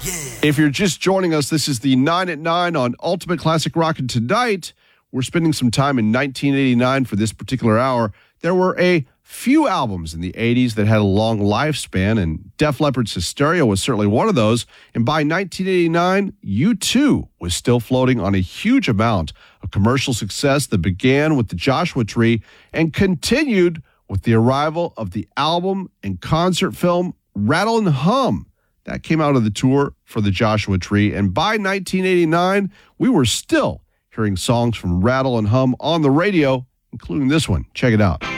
If you're just joining us, this is the 9 at 9 on Ultimate Classic Rock. And tonight, we're spending some time in 1989 for this particular hour. There were a few albums in the 80s that had a long lifespan, and Def Leppard's Hysteria was certainly one of those. And by 1989, U2 was still floating on a huge amount of commercial success that began with the Joshua Tree and continued with the arrival of the album and concert film Rattle and Hum. That came out of the tour for the Joshua Tree. And by 1989, we were still hearing songs from Rattle and Hum on the radio, including this one. Check it out.